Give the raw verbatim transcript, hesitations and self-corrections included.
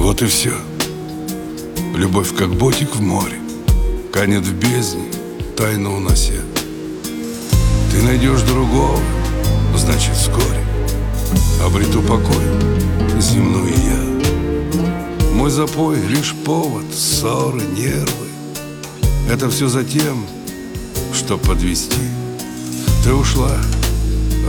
Вот и все. Любовь, как ботик в море, канет в бездне, тайно унося. Ты найдешь другого, значит, вскоре обрету покой земной я. Мой запой — лишь повод, ссоры, нервы. Это все за тем, чтоб подвести. Ты ушла,